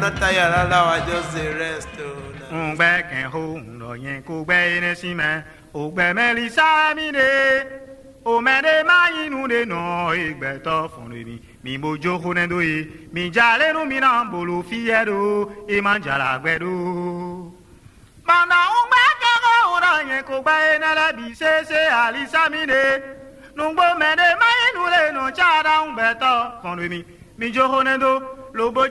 not tired, Allah, I just say rest. Back and home, no yanko bay in a seaman, O Bemeli Samine, O Made Mainu de no, better for me, Mojo Hunendui, mi Jaleno Minambolo Fiedo, Emanjala Guedo. Mana Umaka, yanko bay in a labi, say, Alisamine, Numbo Mede Mainu, no chada, better for me, Mijo Honendo, Lobo